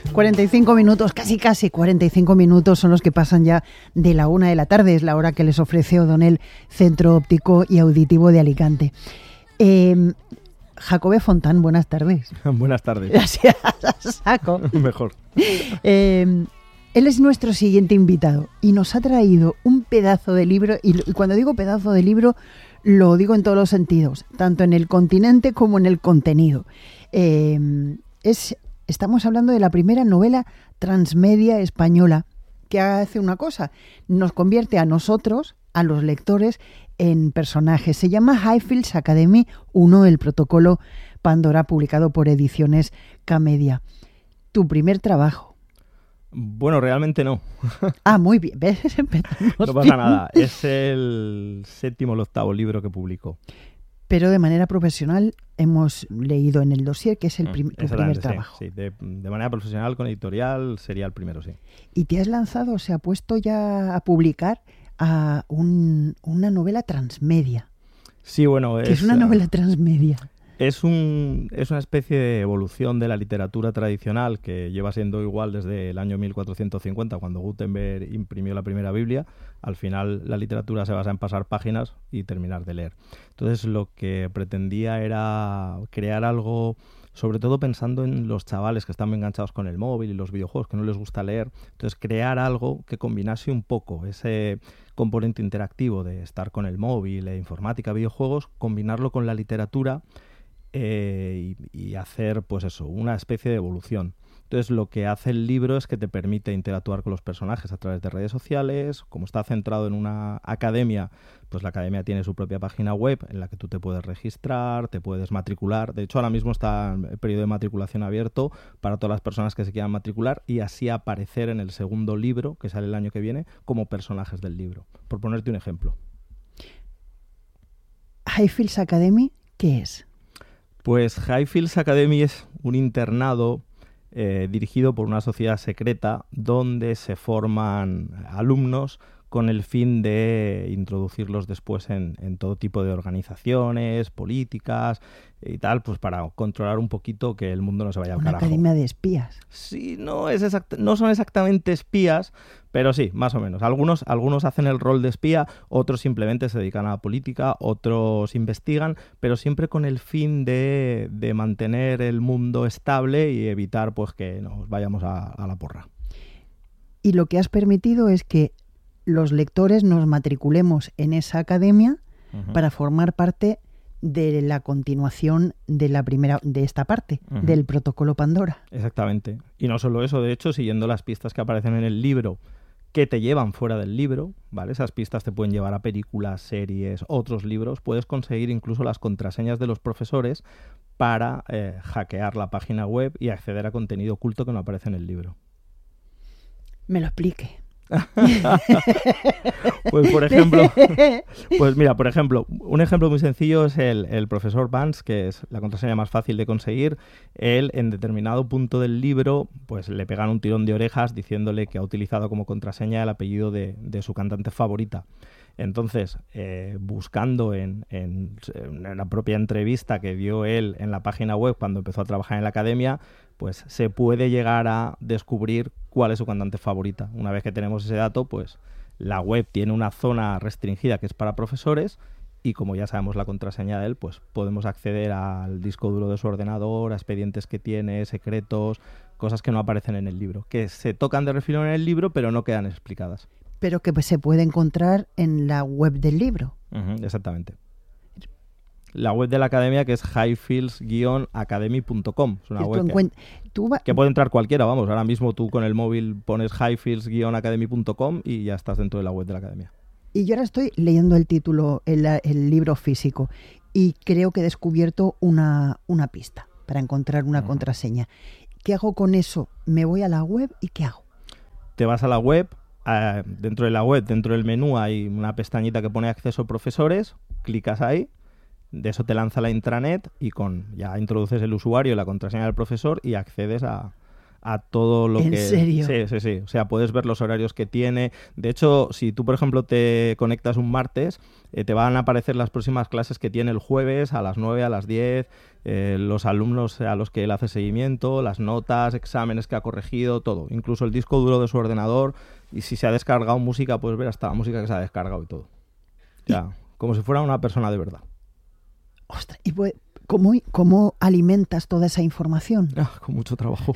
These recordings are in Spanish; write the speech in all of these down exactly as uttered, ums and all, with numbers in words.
cuarenta y cinco minutos, casi casi cuarenta y cinco minutos son los que pasan ya de la una de la tarde. Es la hora que les ofrece O'Donnell, Centro Óptico y Auditivo de Alicante. Eh, Jacobe Fontán, buenas tardes. Buenas tardes. Gracias, saco. Mejor. Eh, él es nuestro siguiente invitado y nos ha traído un pedazo de libro, y cuando digo pedazo de libro, lo digo en todos los sentidos, tanto en el continente como en el contenido. Eh, es, estamos hablando de la primera novela transmedia española que hace una cosa, nos convierte a nosotros, a los lectores, en personajes. Se llama Highfields Academy uno, el protocolo Pandora, publicado por Ediciones Camedia. Tu primer trabajo. Bueno, realmente no. Ah, muy bien. ¿Ves? Empezamos No pasa bien. nada. Es el séptimo o el octavo libro que publico. Pero de manera profesional hemos leído en el dossier que es el prim- tu primer sí, trabajo. Sí, de, de manera profesional con editorial sería el primero, sí. Y te has lanzado, se ha puesto ya a publicar a un, una novela transmedia. Sí, bueno, ¿Qué es una novela transmedia? Es, un, es una especie de evolución de la literatura tradicional que lleva siendo igual desde el año mil cuatrocientos cincuenta, cuando Gutenberg imprimió la primera Biblia. Al final la literatura se basa en pasar páginas y terminar de leer. Entonces lo que pretendía era crear algo, sobre todo pensando en los chavales que están muy enganchados con el móvil y los videojuegos, que no les gusta leer. Entonces crear algo que combinase un poco ese componente interactivo de estar con el móvil, e informática, videojuegos, combinarlo con la literatura. Eh, y, y hacer, pues eso, una especie de evolución. Entonces lo que hace el libro es que te permite interactuar con los personajes a través de redes sociales. Como está centrado en una academia, pues la academia tiene su propia página web en la que tú te puedes registrar, te puedes matricular. De hecho, ahora mismo está el periodo de matriculación abierto para todas las personas que se quieran matricular y así aparecer en el segundo libro, que sale el año que viene, como personajes del libro. Por ponerte un ejemplo. Highfields Academy, ¿qué es? Pues Highfields Academy es un internado eh, dirigido por una sociedad secreta donde se forman alumnos con el fin de introducirlos después en, en todo tipo de organizaciones, políticas y tal, pues para controlar un poquito que el mundo no se vaya al Una carajo. academia de espías. Sí, no, es exact- no son exactamente espías, pero sí, más o menos. Algunos, algunos hacen el rol de espía, otros simplemente se dedican a la política, otros investigan, pero siempre con el fin de, de mantener el mundo estable y evitar pues que nos vayamos a, a la porra. Y lo que has permitido es que los lectores nos matriculemos en esa academia uh-huh. para formar parte de la continuación de la primera de esta parte, uh-huh. del protocolo Pandora. Exactamente. Y no solo eso, de hecho, siguiendo las pistas que aparecen en el libro, que te llevan fuera del libro, ¿vale? Esas pistas te pueden llevar a películas, series, otros libros. Puedes conseguir incluso las contraseñas de los profesores para eh, hackear la página web y acceder a contenido oculto que no aparece en el libro. Me lo explique. Pues por ejemplo, pues mira, por ejemplo, un ejemplo muy sencillo es el, el profesor Vance, que es la contraseña más fácil de conseguir. Él en determinado punto del libro pues le pegan un tirón de orejas diciéndole que ha utilizado como contraseña el apellido de, de su cantante favorita. Entonces, eh, buscando en, en, en la propia entrevista que dio él en la página web cuando empezó a trabajar en la academia, pues se puede llegar a descubrir cuál es su cantante favorita. Una vez que tenemos ese dato, pues la web tiene una zona restringida que es para profesores y como ya sabemos la contraseña de él, pues podemos acceder al disco duro de su ordenador, a expedientes que tiene, secretos, cosas que no aparecen en el libro, que se tocan de refilón en el libro pero no quedan explicadas. Pero que se puede encontrar en la web del libro. Uh-huh, exactamente. La web de la academia, que es highfields guion academy punto com. Es una web que, ¿Tú va... que puede entrar cualquiera, vamos. Ahora mismo tú con el móvil pones highfields guion academy punto com y ya estás dentro de la web de la academia. Y yo ahora estoy leyendo el título, el, el libro físico, y creo que he descubierto una, una pista para encontrar una uh-huh. contraseña. ¿Qué hago con eso? Me voy a la web y ¿qué hago? Te vas a la web. Uh, dentro de la web, dentro del menú hay una pestañita que pone acceso profesores, clicas ahí, de eso te lanza la intranet y con ya introduces el usuario y la contraseña del profesor y accedes a, a todo lo ¿En que... ¿En serio? Sí, sí, sí. O sea, puedes ver los horarios que tiene. De hecho, si tú, por ejemplo, te conectas un martes, eh, te van a aparecer las próximas clases que tiene el jueves a las nueve, a las diez, eh, los alumnos a los que él hace seguimiento, las notas, exámenes que ha corregido, todo. Incluso el disco duro de su ordenador. Y si se ha descargado música, puedes ver hasta la música que se ha descargado y todo. O sea, como si fuera una persona de verdad. Ostras, ¿y pues, cómo, cómo alimentas toda esa información? Ah, con mucho trabajo.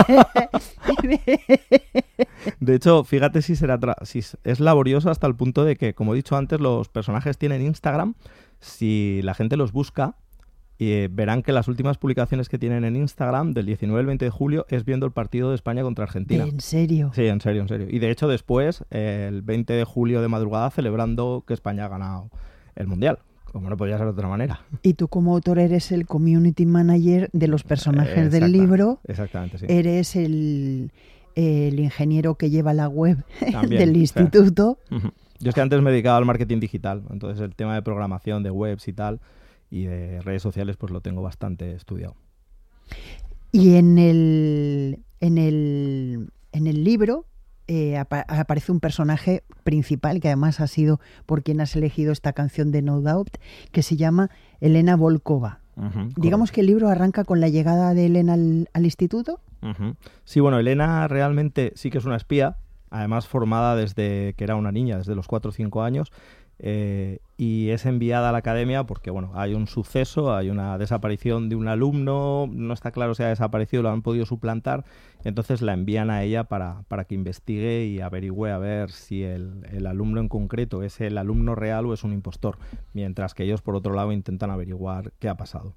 De hecho, fíjate si será tra- si es laborioso hasta el punto de que, como he dicho antes, los personajes tienen Instagram. Si la gente los busca, eh, verán que las últimas publicaciones que tienen en Instagram, del diecinueve al veinte de julio, es viendo el partido de España contra Argentina. ¿En serio? Sí, en serio, en serio. Y de hecho después, eh, el veinte de julio de madrugada, celebrando que España ha ganado el Mundial. Como no podía ser de otra manera. Y tú como autor eres el community manager de los personajes Exacta, del libro. Exactamente, sí. Eres el, el ingeniero que lleva la web También, del instituto. Sí. Uh-huh. Yo es que antes me dedicaba al marketing digital, entonces el tema de programación, de webs y tal, y de redes sociales, pues lo tengo bastante estudiado. Y en el, en el, en el libro eh, apa- aparece un personaje principal, que además ha sido por quien has elegido esta canción de No Doubt, que se llama Elena Volkova. Uh-huh, Digamos que el libro arranca con la llegada de Elena al, al instituto. Uh-huh. Sí, bueno, Elena realmente sí que es una espía, además formada desde que era una niña, desde los cuatro o cinco años, eh, y es enviada a la academia porque, bueno, hay un suceso, hay una desaparición de un alumno, no está claro si ha desaparecido, lo han podido suplantar, entonces la envían a ella para, para que investigue y averigüe a ver si el, el alumno en concreto es el alumno real o es un impostor, mientras que ellos, por otro lado, intentan averiguar qué ha pasado.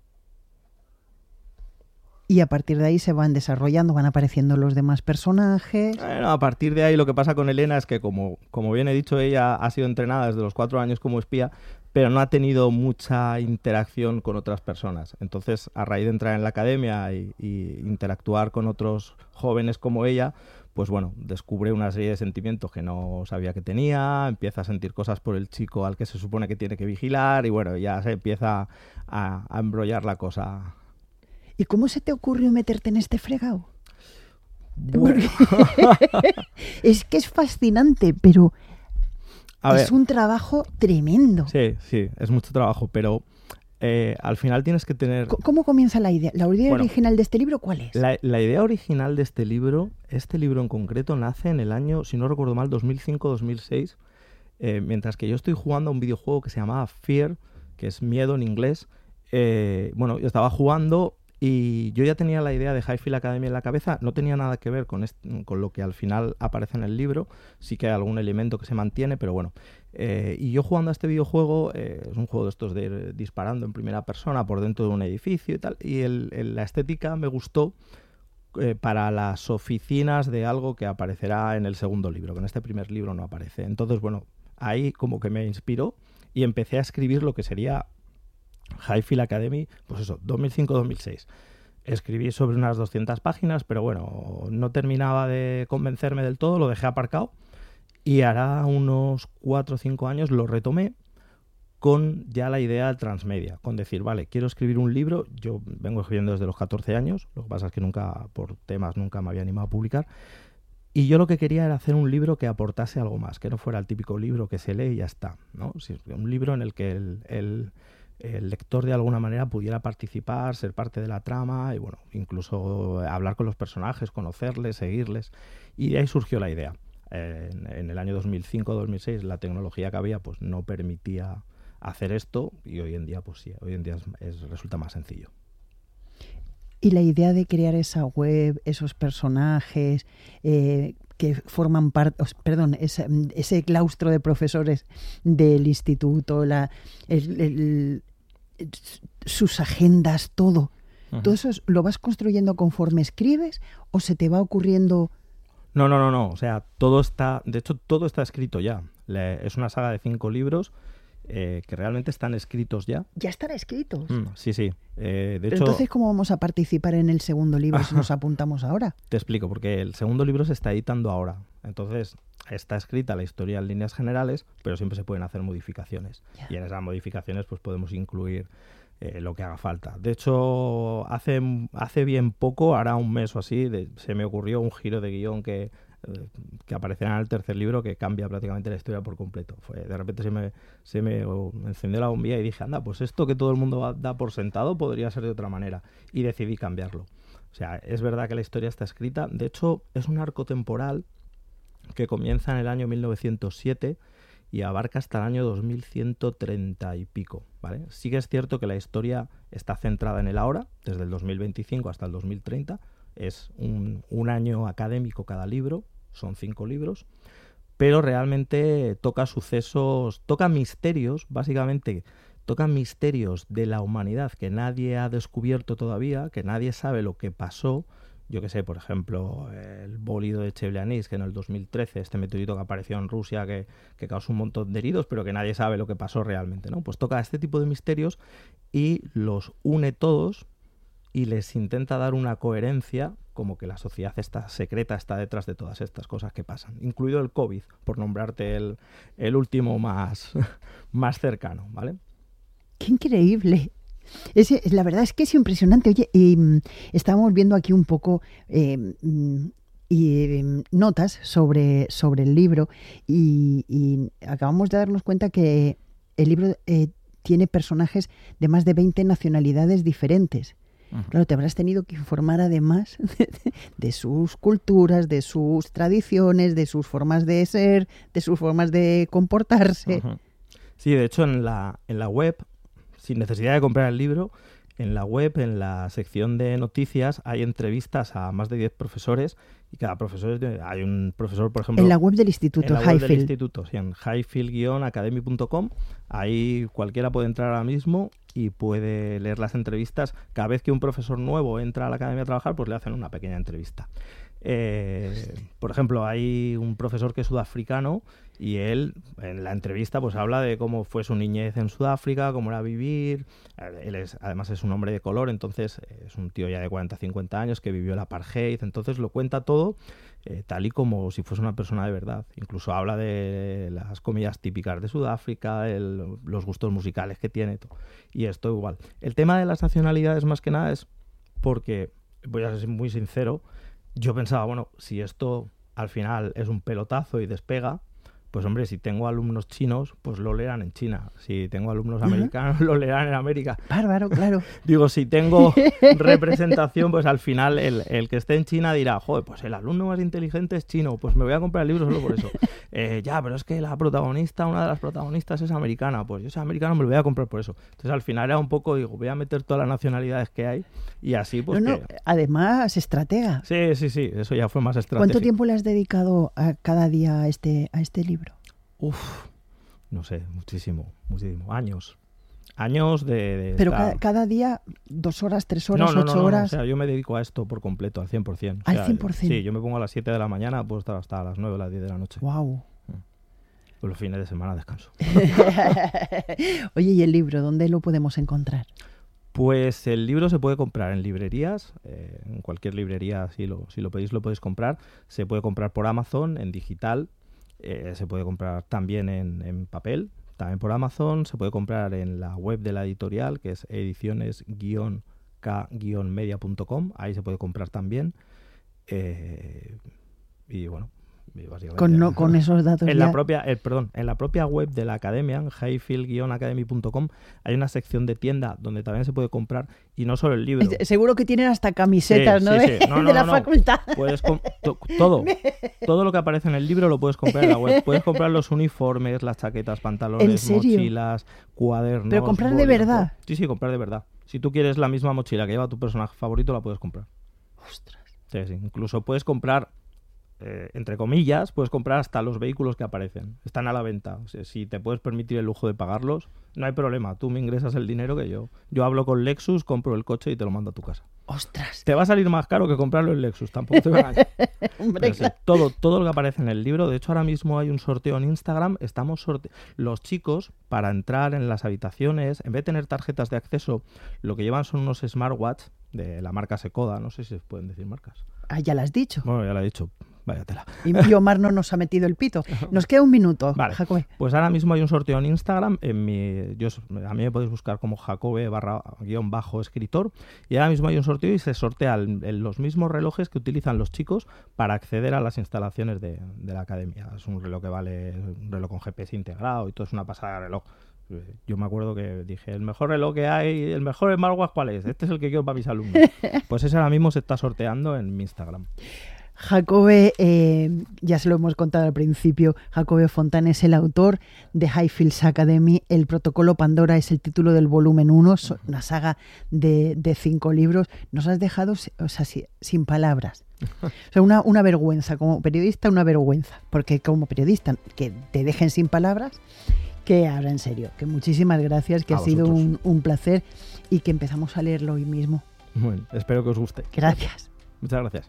Y a partir de ahí se van desarrollando, van apareciendo los demás personajes. Bueno, a partir de ahí lo que pasa con Elena es que, como, como bien he dicho, ella ha sido entrenada desde los cuatro años como espía, pero no ha tenido mucha interacción con otras personas. Entonces, a raíz de entrar en la academia y, y interactuar con otros jóvenes como ella, pues bueno, descubre una serie de sentimientos que no sabía que tenía, empieza a sentir cosas por el chico al que se supone que tiene que vigilar y bueno, ya se empieza a, a embrollar la cosa. ¿Y cómo se te ocurrió meterte en este fregado? Bueno. Es que es fascinante, pero A es ver. un trabajo tremendo. Sí, sí, es mucho trabajo, pero eh, al final tienes que tener... ¿Cómo comienza la idea? ¿La idea Bueno, original de este libro cuál es? La, la idea original de este libro, este libro en concreto, nace en el año, si no recuerdo mal, dos mil cinco dos mil seis, eh, mientras que yo estoy jugando a un videojuego que se llamaba Fear, que es miedo en inglés. Eh, bueno, yo estaba jugando... Y yo ya tenía la idea de Highfield Academy en la cabeza, no tenía nada que ver con, este, con lo que al final aparece en el libro, sí que hay algún elemento que se mantiene, pero bueno. Eh, y yo jugando a este videojuego, eh, es un juego de estos de ir disparando en primera persona por dentro de un edificio y tal, y el, el, la estética me gustó eh, para las oficinas de algo que aparecerá en el segundo libro, que en este primer libro no aparece. Entonces, bueno, ahí como que me inspiró y empecé a escribir lo que sería... Highfield Academy, pues eso, dos mil cinco dos mil seis. Escribí sobre unas doscientas páginas, pero bueno, no terminaba de convencerme del todo, lo dejé aparcado y hará unos cuatro o cinco años lo retomé con ya la idea transmedia, con decir, vale, quiero escribir un libro, yo vengo escribiendo desde los catorce años, lo que pasa es que nunca, por temas, nunca me había animado a publicar, y yo lo que quería era hacer un libro que aportase algo más, que no fuera el típico libro que se lee y ya está, ¿no? Un libro en el que el... el el lector de alguna manera pudiera participar, ser parte de la trama y bueno, incluso hablar con los personajes, conocerles, seguirles, y de ahí surgió la idea. Eh, en, en el año dos mil cinco dos mil seis la tecnología que había pues no permitía hacer esto y hoy en día pues sí, hoy en día es, es, resulta más sencillo. Y la idea de crear esa web, esos personajes eh, que forman parte, perdón, ese, ese claustro de profesores del instituto, la, el, el, sus agendas, todo. Uh-huh. ¿Todo eso es, lo vas construyendo conforme escribes o se te va ocurriendo? No, no, no, no. O sea, todo está, de hecho, todo está escrito ya. Le, es una saga de cinco libros eh, que realmente están escritos ya. ¿Ya están escritos? Mm, sí, sí. Eh, de Pero hecho, entonces, ¿cómo vamos a participar en el segundo libro si nos apuntamos ahora? Te explico, porque el segundo libro se está editando ahora. Entonces, está escrita la historia en líneas generales, pero siempre se pueden hacer modificaciones. Yeah. Y en esas modificaciones pues podemos incluir eh, lo que haga falta. De hecho, hace, hace bien poco, hará un mes o así, de, se me ocurrió un giro de guión que, eh, que aparecerá en el tercer libro que cambia prácticamente la historia por completo. Fue, de repente se me, se me encendió la bombilla y dije, anda, pues esto que todo el mundo da por sentado podría ser de otra manera. Y decidí cambiarlo. O sea, es verdad que la historia está escrita. De hecho, es un arco temporal que comienza en el año mil novecientos siete y abarca hasta el año dos mil ciento treinta y pico, ¿vale? Sí que es cierto que la historia está centrada en el ahora, desde el dos mil veinticinco hasta el dos mil treinta. Es un, un año académico cada libro, son cinco libros, pero realmente toca sucesos, toca misterios, básicamente toca misterios de la humanidad que nadie ha descubierto todavía, que nadie sabe lo que pasó. Yo que sé, por ejemplo, el bólido de Chelyabinsk, que en el dos mil trece, este meteorito que apareció en Rusia, que, que causó un montón de heridos, pero que nadie sabe lo que pasó realmente, ¿no? Pues toca este tipo de misterios y los une todos y les intenta dar una coherencia, como que la sociedad está secreta está detrás de todas estas cosas que pasan, incluido el COVID, por nombrarte el, el último más, más cercano, ¿vale? ¡Qué increíble! Es, la verdad es que es impresionante. Oye, y, um, estábamos viendo aquí un poco eh, y, um, notas sobre, sobre el libro y, y acabamos de darnos cuenta que el libro eh, tiene personajes de más de veinte nacionalidades diferentes. Uh-huh. Claro, te habrás tenido que informar además de, de sus culturas, de sus tradiciones, de sus formas de ser, de sus formas de comportarse. Uh-huh. Sí, de hecho en la, en la web, sin necesidad de comprar el libro, en la web, en la sección de noticias, hay entrevistas a más de diez profesores y cada profesor, es de, hay un profesor, por ejemplo... En la web del instituto, En la web Highfield. del instituto, sí, en highfield academy punto com. Ahí cualquiera puede entrar ahora mismo y puede leer las entrevistas. Cada vez que un profesor nuevo entra a la academia a trabajar, pues le hacen una pequeña entrevista. Eh, por ejemplo, hay un profesor que es sudafricano y él en la entrevista pues habla de cómo fue su niñez en Sudáfrica, cómo era vivir. Él es, además es un hombre de color, entonces es un tío ya de cuarenta a cincuenta años que vivió el apartheid, entonces lo cuenta todo eh, tal y como si fuese una persona de verdad. Incluso habla de las comidas típicas de Sudáfrica, el, los gustos musicales que tiene todo. Y esto igual. El tema de las nacionalidades más que nada es porque, voy a ser muy sincero, yo pensaba, bueno, si esto al final es un pelotazo y despega, pues hombre, si tengo alumnos chinos, pues lo leerán en China. Si tengo alumnos americanos, uh-huh. lo leerán en América. Bárbaro, claro. Digo, si tengo representación, pues al final el, el que esté en China dirá, joder, pues el alumno más inteligente es chino, pues me voy a comprar el libro solo por eso. Eh, ya, pero es que la protagonista, una de las protagonistas es americana, pues yo soy americano, me lo voy a comprar por eso. Entonces al final era un poco, digo, voy a meter todas las nacionalidades que hay y así pues no, no, que... Además, estratega. Sí, sí, sí, eso ya fue más estratégico. ¿Cuánto tiempo le has dedicado a cada día a este, a este libro? Uf, no sé, muchísimo, muchísimo. Años. Años de... de Pero estar... cada, cada día, dos horas, tres horas, no, no, ocho no, no, horas... No, o sea, yo me dedico a esto por completo, al cien por ciento. ¿Al o sea, cien por ciento? Sí, yo me pongo a las siete de la mañana, puedo estar hasta las nueve o las diez de la noche. Wow. Pues los fines de semana descanso. Oye, ¿y el libro? ¿Dónde lo podemos encontrar? Pues el libro se puede comprar en librerías, eh, en cualquier librería, si lo, si lo pedís lo podéis comprar. Se puede comprar por Amazon, en digital. Eh, se puede comprar también en, en papel, también por Amazon. Se puede comprar en la web de la editorial, que es ediciones K media punto com. Ahí se puede comprar también. Eh, y bueno, básicamente... Con, no, con esos datos en ya... la propia eh, Perdón, en la propia web de la academia, en highfield academy punto com, hay una sección de tienda donde también se puede comprar, y no solo el libro. Seguro que tienen hasta camisetas, sí, ¿no? Sí, de, sí. No, no, de la no, no. facultad. Puedes to todo, todo lo que aparece en el libro lo puedes comprar en la web. Puedes comprar los uniformes, las chaquetas, pantalones, ¿En serio? mochilas, cuadernos. Pero comprar de verdad. Sí, sí, comprar de verdad. Si tú quieres la misma mochila que lleva tu personaje favorito, la puedes comprar. Ostras. Sí, sí. Incluso puedes comprar, eh, entre comillas, puedes comprar hasta los vehículos que aparecen. Están a la venta. O sea, si te puedes permitir el lujo de pagarlos, no hay problema. Tú me ingresas el dinero que yo. Yo hablo con Lexus, compro el coche y te lo mando a tu casa. ¡Ostras! Te va a salir más caro que comprarlo en Lexus, tampoco te va a engañar. Hombre, sí, todo, todo lo que aparece en el libro. De hecho, ahora mismo hay un sorteo en Instagram. Estamos sorte Los chicos, para entrar en las habitaciones, en vez de tener tarjetas de acceso, lo que llevan son unos smartwatch de la marca Sekoda. No sé si se pueden decir marcas. Ah, ya lo has dicho. Bueno, ya lo he dicho. Vaya tela. Y, y Omar no nos ha metido el pito. Nos queda un minuto, vale. Jacobe. Pues ahora mismo hay un sorteo en Instagram. En mi, yo, a mí me podéis buscar como Jacobe barra guión bajo escritor. Y ahora mismo hay un sorteo y se sortean los mismos relojes que utilizan los chicos para acceder a las instalaciones de, de la academia. Es un reloj que vale, un reloj con G P S integrado y todo, es una pasada de reloj. Yo me acuerdo que dije, el mejor reloj que hay, el mejor smartwatch, ¿cuál es? Este es el que quiero para mis alumnos. Pues ese ahora mismo se está sorteando en mi Instagram. Jacobe, eh, ya se lo hemos contado al principio, Jacobe Fontán es el autor de Highfields Academy. El protocolo Pandora es el título del volumen uno, una saga de, de cinco libros. Nos has dejado, o sea, sin palabras. O sea, una, una vergüenza, como periodista, una vergüenza. Porque como periodista, que te dejen sin palabras, que ahora en serio, que muchísimas gracias, que a ha sido vosotros. un, un placer y que empezamos a leerlo hoy mismo. Bueno, espero que os guste. Gracias. Muchas gracias.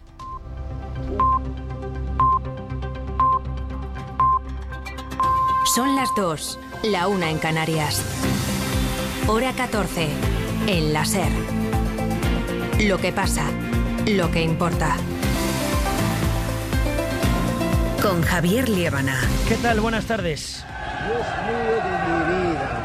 Son las dos, la una en Canarias. Hora catorce, en la SER. Lo que pasa, lo que importa. Con Javier Liébana. ¿Qué tal? Buenas tardes. Dios mío de mi vida.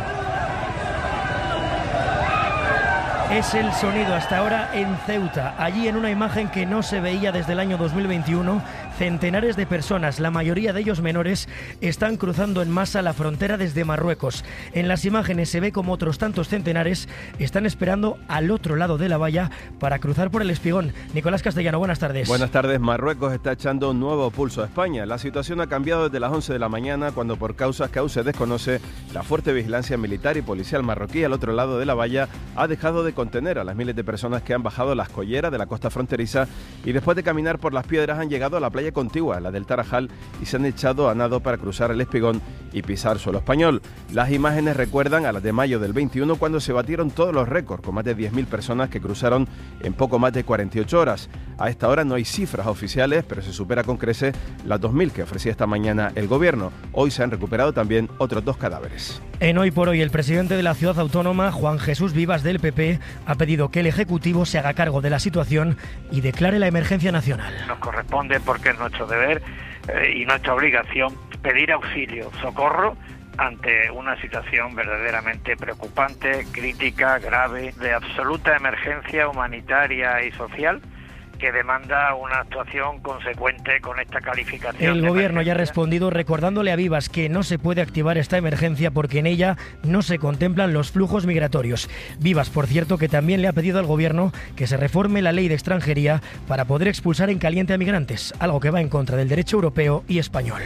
Es el sonido hasta ahora en Ceuta. Allí, en una imagen que no se veía desde el año dos mil veintiuno, centenares de personas, la mayoría de ellos menores, están cruzando en masa la frontera desde Marruecos. En las imágenes se ve como otros tantos centenares están esperando al otro lado de la valla para cruzar por el Espigón. Nicolás Castellano, buenas tardes. Buenas tardes. Marruecos está echando un nuevo pulso a España. La situación ha cambiado desde las once de la mañana, cuando por causas que aún se desconoce, la fuerte vigilancia militar y policial marroquí al otro lado de la valla ha dejado de contener a las miles de personas que han bajado las colleras de la costa fronteriza y después de caminar por las piedras han llegado a la playa contigua, la del Tarajal, y se han echado a nado para cruzar el Espigón y pisar suelo español. Las imágenes recuerdan a las de mayo del veintiuno, cuando se batieron todos los récords, con más de diez mil personas que cruzaron en poco más de cuarenta y ocho horas. A esta hora no hay cifras oficiales, pero se supera con creces las dos mil que ofrecía esta mañana el gobierno. Hoy se han recuperado también otros dos cadáveres. En Hoy por Hoy, el presidente de la ciudad autónoma, Juan Jesús Vivas, del P P, ha pedido que el Ejecutivo se haga cargo de la situación y declare la emergencia nacional. Nos corresponde, porque es nuestro deber eh, y nuestra obligación, pedir auxilio, socorro ante una situación verdaderamente preocupante, crítica, grave, de absoluta emergencia humanitaria y social, que demanda una actuación consecuente con esta calificación. El gobierno ya ha respondido recordándole a Vivas que no se puede activar esta emergencia porque en ella no se contemplan los flujos migratorios. Vivas, por cierto, que también le ha pedido al gobierno que se reforme la ley de extranjería para poder expulsar en caliente a migrantes, algo que va en contra del derecho europeo y español.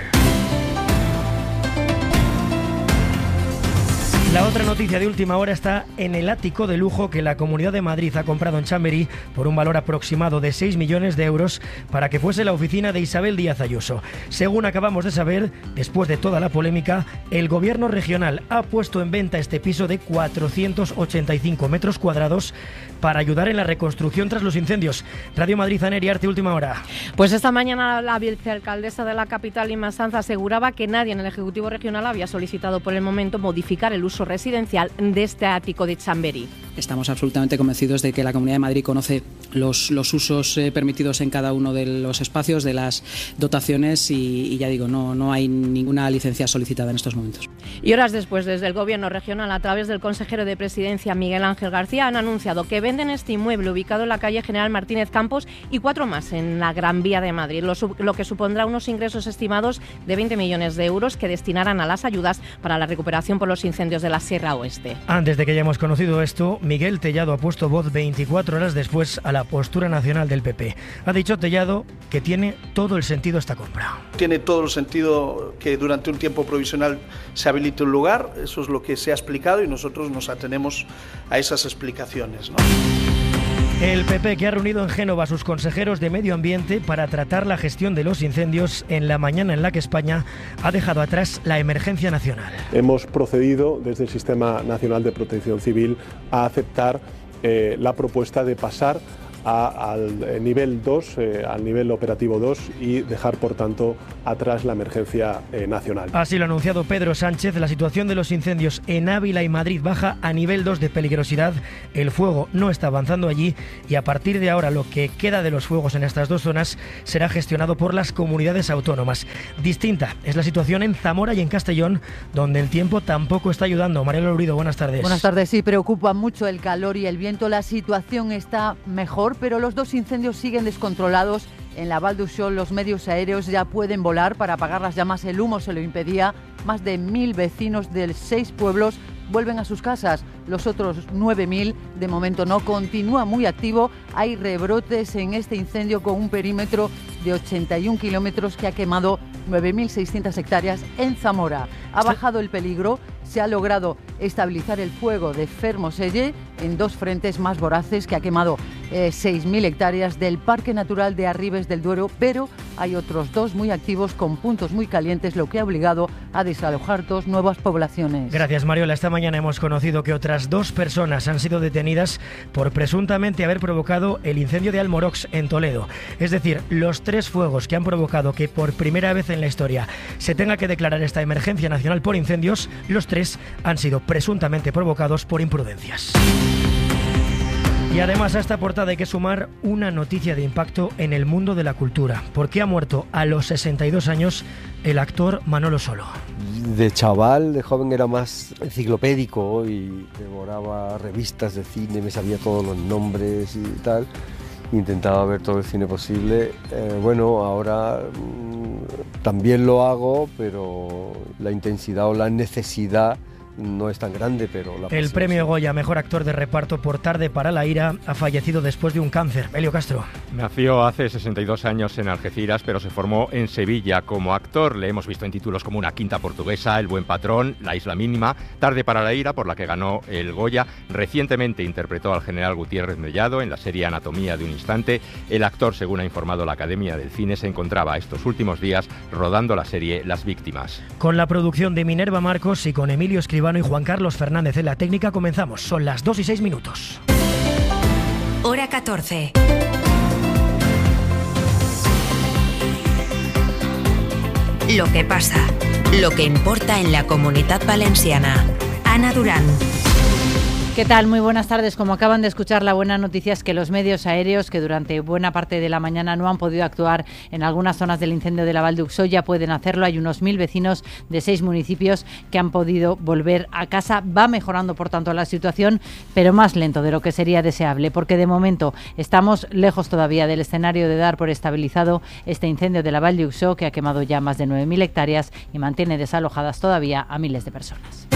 La otra noticia de última hora está en el ático de lujo que la Comunidad de Madrid ha comprado en Chamberí por un valor aproximado de seis millones de euros para que fuese la oficina de Isabel Díaz Ayuso. Según acabamos de saber, después de toda la polémica, el gobierno regional ha puesto en venta este piso de cuatrocientos ochenta y cinco metros cuadrados para ayudar en la reconstrucción tras los incendios. Radio Madrid, Aner Arte, última hora. Pues esta mañana la vicealcaldesa de la capital, Inma Sanz, aseguraba que nadie en el Ejecutivo Regional había solicitado por el momento modificar el uso residencial de este ático de Chamberí. Estamos absolutamente convencidos de que la Comunidad de Madrid conoce los, los usos eh, permitidos en cada uno de los espacios, de las dotaciones y, y ya digo, no, no hay ninguna licencia solicitada en estos momentos. Y horas después, desde el Gobierno regional, a través del consejero de Presidencia, Miguel Ángel García, han anunciado que venden este inmueble ubicado en la calle General Martínez Campos y cuatro más en la Gran Vía de Madrid, lo, lo que supondrá unos ingresos estimados de veinte millones de euros que destinarán a las ayudas para la recuperación por los incendios de la Sierra Oeste. Antes de que hayamos conocido esto, Miguel Tellado ha puesto voz veinticuatro horas después a la postura nacional del P P. Ha dicho Tellado que tiene todo el sentido esta compra. Tiene todo el sentido que durante un tiempo provisional se habilite un lugar, eso es lo que se ha explicado y nosotros nos atenemos a esas explicaciones, ¿no? El P P, que ha reunido en Génova a sus consejeros de Medio Ambiente para tratar la gestión de los incendios en la mañana en la que España ha dejado atrás la emergencia nacional. Hemos procedido desde el Sistema Nacional de Protección Civil a aceptar eh, la propuesta de pasar a, al nivel dos, eh, al nivel operativo dos y dejar, por tanto, atrás la emergencia eh, nacional. Así lo ha anunciado Pedro Sánchez. La situación de los incendios en Ávila y Madrid baja a nivel dos de peligrosidad. El fuego no está avanzando allí y a partir de ahora lo que queda de los fuegos en estas dos zonas será gestionado por las comunidades autónomas. Distinta es la situación en Zamora y en Castellón, donde el tiempo tampoco está ayudando. Mariela Lurido, buenas tardes. Buenas tardes. Sí, preocupa mucho el calor y el viento. La situación está mejor, pero los dos incendios siguen descontrolados. En la Val d'Uixó los medios aéreos ya pueden volar para apagar las llamas. El humo se lo impedía. Más de mil vecinos de seis pueblos vuelven a sus casas. Los otros nueve mil de momento no. Continúa muy activo. Hay rebrotes en este incendio con un perímetro de ochenta y un kilómetros que ha quemado nueve mil seiscientas hectáreas en Zamora. Ha bajado el peligro. Se ha logrado estabilizar el fuego de Fermoselle en dos frentes más voraces que ha quemado eh, seis mil hectáreas del Parque Natural de Arribes del Duero, pero hay otros dos muy activos con puntos muy calientes, lo que ha obligado a desalojar dos nuevas poblaciones. Gracias, Mariola. Esta mañana hemos conocido que otras dos personas han sido detenidas por presuntamente haber provocado el incendio de Almorox en Toledo. Es decir, los tres fuegos que han provocado que por primera vez en la historia se tenga que declarar esta emergencia nacional por incendios, los tres han sido presuntamente provocados por imprudencias. Y además a esta portada hay que sumar una noticia de impacto en el mundo de la cultura, porque ha muerto a los sesenta y dos años el actor Manolo Solo. De chaval, de joven era más enciclopédico y devoraba revistas de cine, me sabía todos los nombres y tal. Intentaba ver todo el cine posible. Eh, bueno, ahora mmm, también lo hago, pero la intensidad o la necesidad no es tan grande, pero la El premio Goya Mejor Actor de Reparto por Tarde para la Ira ha fallecido después de un cáncer. Elio Castro. Nació hace sesenta y dos años en Algeciras, pero se formó en Sevilla como actor. Le hemos visto en títulos como Una quinta portuguesa, El buen patrón, La isla mínima, Tarde para la ira, por la que ganó el Goya. Recientemente interpretó al general Gutiérrez Mellado en la serie Anatomía de un instante. El actor, según ha informado la Academia del Cine, se encontraba estos últimos días rodando la serie Las víctimas. Con la producción de Minerva Marcos y con Emilio Escribano y Juan Carlos Fernández en la técnica comenzamos. Son las dos y seis minutos. Hora catorce. Lo que pasa, lo que importa en la Comunitat Valenciana. Ana Durán. ¿Qué tal? Muy buenas tardes. Como acaban de escuchar, la buena noticia es que los medios aéreos, que durante buena parte de la mañana no han podido actuar en algunas zonas del incendio de la Val d'Uixó, ya pueden hacerlo. Hay unos mil vecinos de seis municipios que han podido volver a casa. Va mejorando, por tanto, la situación, pero más lento de lo que sería deseable, porque de momento estamos lejos todavía del escenario de dar por estabilizado este incendio de la Val d'Uixó, que ha quemado ya más de nueve mil hectáreas y mantiene desalojadas todavía a miles de personas.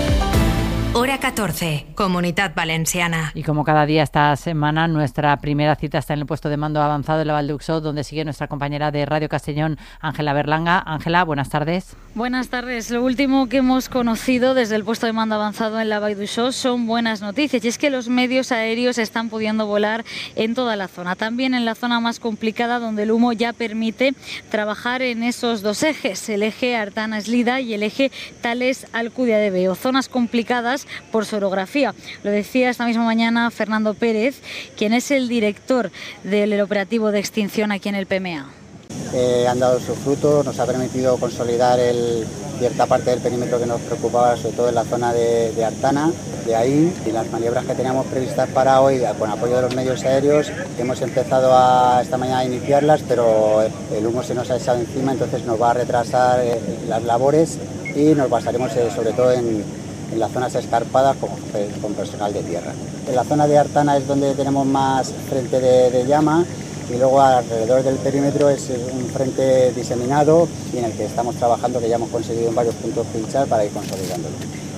Hora catorce, Comunitat Valenciana. Y como cada día esta semana, nuestra primera cita está en el puesto de mando avanzado de la Val d'Uixó, donde sigue nuestra compañera de Radio Castellón, Ángela Berlanga. Ángela, buenas tardes. Buenas tardes. Lo último que hemos conocido desde el puesto de mando avanzado en la Val d'Uixó son buenas noticias, y es que los medios aéreos están pudiendo volar en toda la zona, también en la zona más complicada, donde el humo ya permite trabajar en esos dos ejes, el eje Artana-Eslida y el eje Tales-Alcudia de Veo, zonas complicadas por su orografía. Lo decía esta misma mañana Fernando Pérez, quien es el director del operativo de extinción aquí en el P M A. Eh, han dado sus frutos, nos ha permitido consolidar el, cierta parte del perímetro que nos preocupaba, sobre todo en la zona de, de Artana. De ahí, y las maniobras que teníamos previstas para hoy, con apoyo de los medios aéreos, hemos empezado a, esta mañana a iniciarlas, pero el humo se nos ha echado encima, entonces nos va a retrasar eh, las labores y nos basaremos eh, sobre todo en en las zonas escarpadas con, con personal de tierra. En la zona de Artana es donde tenemos más frente de, de llama, y luego alrededor del perímetro es un frente diseminado y en el que estamos trabajando, que ya hemos conseguido en varios puntos pinchar para ir consolidándolo.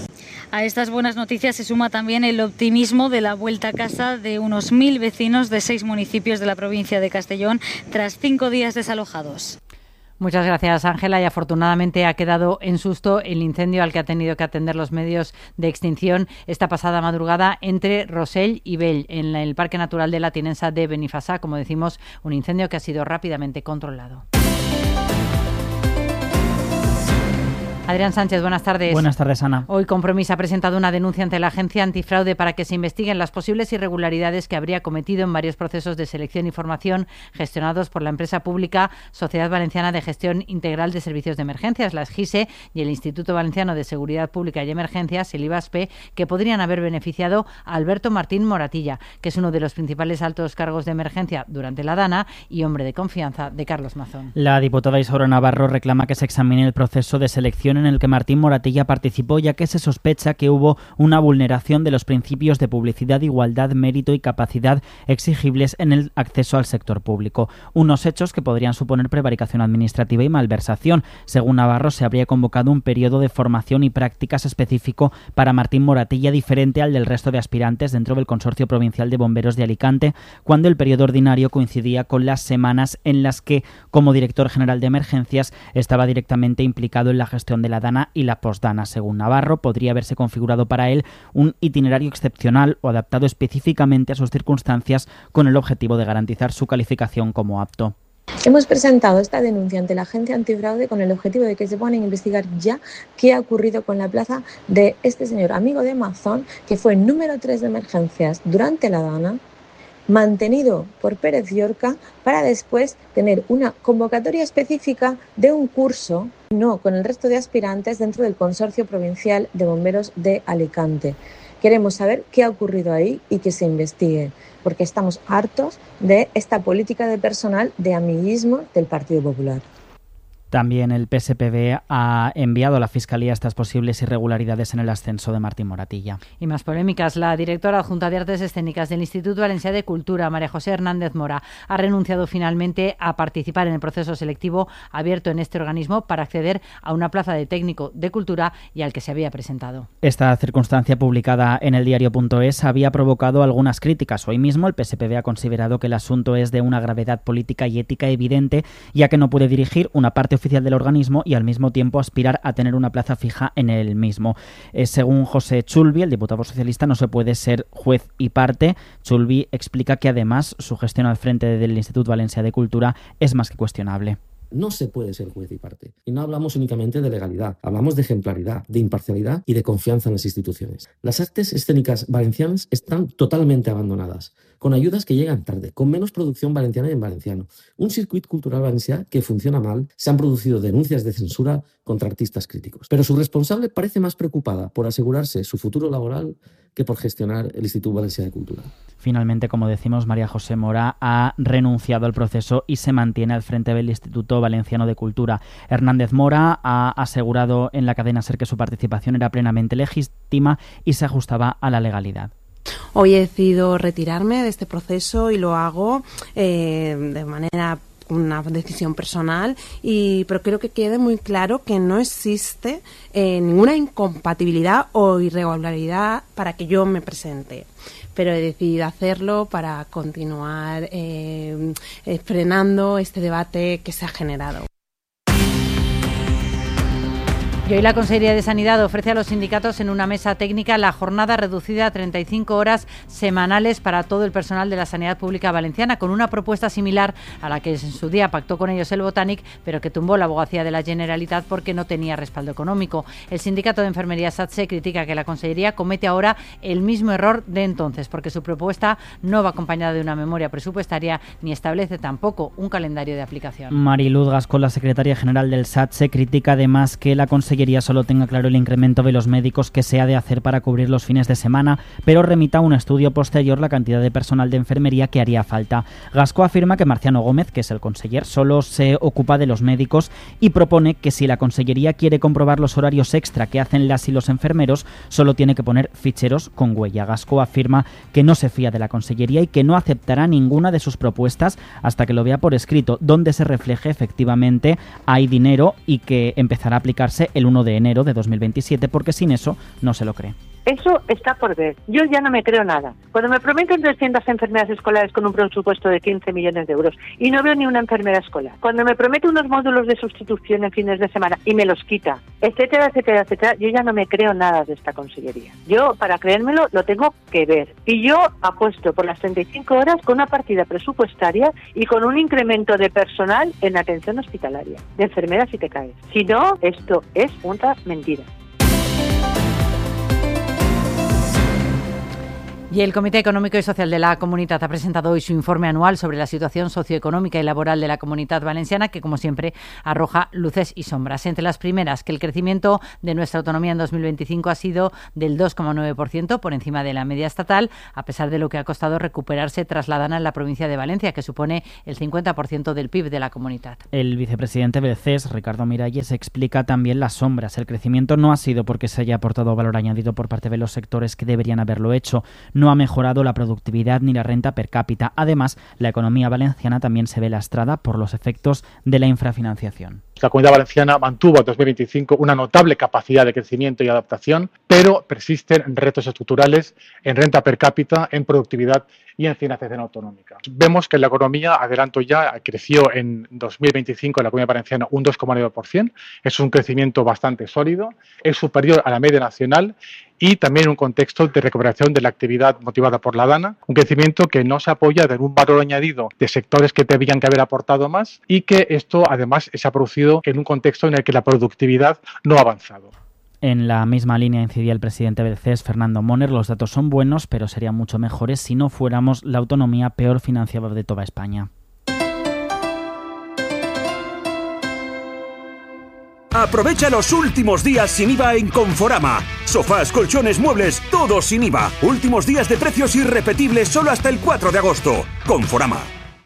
A estas buenas noticias se suma también el optimismo de la vuelta a casa de unos mil vecinos de seis municipios de la provincia de Castellón tras cinco días desalojados. Muchas gracias, Ángela, y afortunadamente ha quedado en susto el incendio al que ha tenido que atender los medios de extinción esta pasada madrugada entre Rosell y Bell, en el Parque Natural de la Tinensa de Benifassà. Como decimos, un incendio que ha sido rápidamente controlado. Adrián Sánchez, buenas tardes. Buenas tardes, Ana. Hoy Compromís ha presentado una denuncia ante la Agencia Antifraude para que se investiguen las posibles irregularidades que habría cometido en varios procesos de selección y formación gestionados por la empresa pública Sociedad Valenciana de Gestión Integral de Servicios de Emergencias, la S G I S E, y el Instituto Valenciano de Seguridad Pública y Emergencias, el IVASPE, que podrían haber beneficiado a Alberto Martín Moratilla, que es uno de los principales altos cargos de emergencia durante la DANA y hombre de confianza de Carlos Mazón. La diputada Isaura Navarro reclama que se examine el proceso de selección en el que Martín Moratilla participó, ya que se sospecha que hubo una vulneración de los principios de publicidad, igualdad, mérito y capacidad exigibles en el acceso al sector público. Unos hechos que podrían suponer prevaricación administrativa y malversación. Según Navarro, se habría convocado un periodo de formación y prácticas específico para Martín Moratilla diferente al del resto de aspirantes dentro del Consorcio Provincial de Bomberos de Alicante, cuando el periodo ordinario coincidía con las semanas en las que, como director general de emergencias, estaba directamente implicado en la gestión de la DANA y la postdana. Según Navarro, podría haberse configurado para él un itinerario excepcional o adaptado específicamente a sus circunstancias con el objetivo de garantizar su calificación como apto. Hemos presentado esta denuncia ante la Agencia Antifraude con el objetivo de que se pongan a investigar ya qué ha ocurrido con la plaza de este señor amigo de Mazón, que fue número tres de emergencias durante la DANA, mantenido por Pérez Llorca, para después tener una convocatoria específica de un curso, no con el resto de aspirantes, dentro del Consorcio Provincial de Bomberos de Alicante. Queremos saber qué ha ocurrido ahí y que se investigue, porque estamos hartos de esta política de personal de amiguismo del Partido Popular. También el P S P B ha enviado a la Fiscalía estas posibles irregularidades en el ascenso de Martín Moratilla. Y más polémicas. La directora adjunta de Artes Escénicas del Instituto Valencià de Cultura, María José Hernández Mora, ha renunciado finalmente a participar en el proceso selectivo abierto en este organismo para acceder a una plaza de técnico de cultura y al que se había presentado. Esta circunstancia, publicada en el diario punto es, había provocado algunas críticas. Hoy mismo el P S P B ha considerado que el asunto es de una gravedad política y ética evidente, ya que no puede dirigir una parte oficial del organismo y al mismo tiempo aspirar a tener una plaza fija en el mismo. Eh, según José Chulvi, el diputado socialista, no se puede ser juez y parte. Chulvi explica que además su gestión al frente del Instituto Valencià de Cultura es más que cuestionable. No se puede ser juez y parte. Y no hablamos únicamente de legalidad, hablamos de ejemplaridad, de imparcialidad y de confianza en las instituciones. Las artes escénicas valencianas están totalmente abandonadas, con ayudas que llegan tarde, con menos producción valenciana y en valenciano. Un circuito cultural valencià que funciona mal, se han producido denuncias de censura contra artistas críticos. Pero su responsable parece más preocupada por asegurarse su futuro laboral que por gestionar el Instituto Valencià de Cultura. Finalmente, como decimos, María José Mora ha renunciado al proceso y se mantiene al frente del Instituto Valenciano de Cultura. Hernández Mora ha asegurado en la cadena SER que su participación era plenamente legítima y se ajustaba a la legalidad. Hoy he decidido retirarme de este proceso y lo hago eh, de manera una decisión personal, y pero quiero que quede muy claro que no existe eh, ninguna incompatibilidad o irregularidad para que yo me presente, pero he decidido hacerlo para continuar eh, eh, frenando este debate que se ha generado. Y hoy la Consejería de Sanidad ofrece a los sindicatos en una mesa técnica la jornada reducida a treinta y cinco horas semanales para todo el personal de la sanidad pública valenciana, con una propuesta similar a la que en su día pactó con ellos el Botànic, pero que tumbó la abogacía de la Generalitat porque no tenía respaldo económico. El sindicato de enfermería SATSE critica que la Consejería comete ahora el mismo error de entonces, porque su propuesta no va acompañada de una memoria presupuestaria ni establece tampoco un calendario de aplicación. Mariluz Gascó, la secretaria general del SATSE, critica además que la Consejería solo tenga claro el incremento de los médicos que se ha de hacer para cubrir los fines de semana, pero remita a un estudio posterior la cantidad de personal de enfermería que haría falta. Gascó afirma que Marciano Gómez, que es el conseller, solo se ocupa de los médicos y propone que si la Consellería quiere comprobar los horarios extra que hacen las y los enfermeros, solo tiene que poner ficheros con huella. Gascó afirma que no se fía de la Consellería y que no aceptará ninguna de sus propuestas hasta que lo vea por escrito, donde se refleje efectivamente hay dinero y que empezará a aplicarse el uno de enero de dos mil veintisiete, porque sin eso no se lo cree. Eso está por ver. Yo ya no me creo nada. Cuando me prometen trescientas enfermeras escolares con un presupuesto de quince millones de euros y no veo ni una enfermera escolar, cuando me promete unos módulos de sustitución en fines de semana y me los quita, etcétera, etcétera, etcétera, yo ya no me creo nada de esta consellería. Yo, para creérmelo, lo tengo que ver. Y yo apuesto por las treinta y cinco horas con una partida presupuestaria y con un incremento de personal en atención hospitalaria, de enfermeras si te caes. Si no, esto es una mentira. Y el Comité Económico y Social de la Comunitat ha presentado hoy su informe anual sobre la situación socioeconómica y laboral de la Comunitat Valenciana, que, como siempre, arroja luces y sombras. Entre las primeras, que el crecimiento de nuestra autonomía en dos mil veinticinco ha sido del dos coma nueve por ciento, por encima de la media estatal, a pesar de lo que ha costado recuperarse tras la dana en la provincia de Valencia, que supone el cincuenta por ciento del P I B de la comunidad. El vicepresidente del C E S, Ricardo Miralles, explica también las sombras. El crecimiento no ha sido porque se haya aportado valor añadido por parte de los sectores que deberían haberlo hecho. No ha mejorado la productividad ni la renta per cápita. Además, la economía valenciana también se ve lastrada por los efectos de la infrafinanciación. La Comunidad Valenciana mantuvo en dos mil veinticinco una notable capacidad de crecimiento y adaptación, pero persisten retos estructurales en renta per cápita, en productividad y en financiación autonómica. Vemos que la economía, adelanto ya, creció en dos mil veinticinco en la Comunidad Valenciana un dos coma nueve por ciento. Es un crecimiento bastante sólido, es superior a la media nacional y también en un contexto de recuperación de la actividad motivada por la dana, un crecimiento que no se apoya en un valor añadido de sectores que tendrían que haber aportado más y que esto además se ha producido en un contexto en el que la productividad no ha avanzado. En la misma línea incidía el presidente del C E S, Fernando Moner. Los datos son buenos, pero serían mucho mejores si no fuéramos la autonomía peor financiada de toda España. Aprovecha los últimos días sin I V A en Conforama. Sofás, colchones, muebles, todo sin I V A. Últimos días de precios irrepetibles solo hasta el cuatro de agosto. Conforama.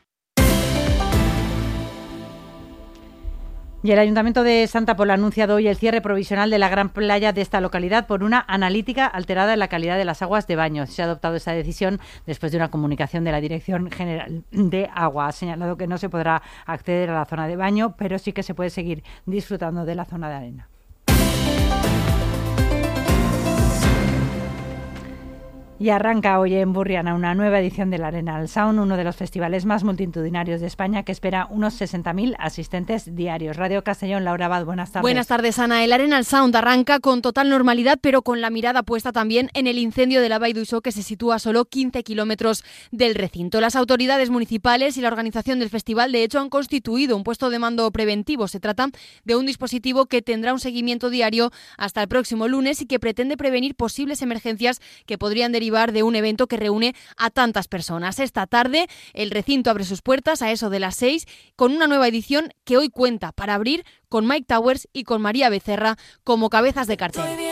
Y el Ayuntamiento de Santa Pola ha anunciado hoy el cierre provisional de la gran playa de esta localidad por una analítica alterada en la calidad de las aguas de baño. Se ha adoptado esta decisión después de una comunicación de la Dirección General de Agua. Ha señalado que no se podrá acceder a la zona de baño, pero sí que se puede seguir disfrutando de la zona de arena. Y arranca hoy en Burriana una nueva edición del Arenal Sound, uno de los festivales más multitudinarios de España, que espera unos sesenta mil asistentes diarios. Radio Castellón, Laura Abad, buenas tardes. Buenas tardes, Ana. El Arenal Sound arranca con total normalidad, pero con la mirada puesta también en el incendio de la Vall d'Uixó, que se sitúa a solo quince kilómetros del recinto. Las autoridades municipales y la organización del festival, de hecho, han constituido un puesto de mando preventivo. Se trata de un dispositivo que tendrá un seguimiento diario hasta el próximo lunes y que pretende prevenir posibles emergencias que podrían derivar de un evento que reúne a tantas personas. Esta tarde el recinto abre sus puertas a eso de las seis con una nueva edición que hoy cuenta para abrir con Mike Towers y con María Becerra como cabezas de cartel.